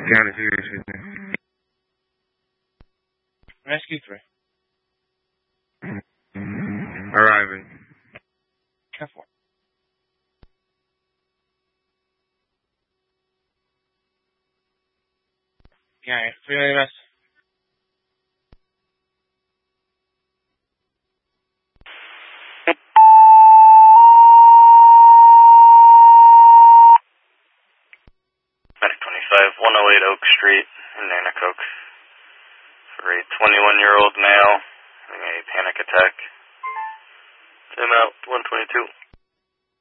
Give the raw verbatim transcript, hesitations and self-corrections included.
County serious business. Rescue three. Arriving. Careful. County, three million west. Medic twenty-five, one oh eight Oak Street in Nanacoke for a twenty-one-year-old male having a panic attack. Time out, one twenty-two.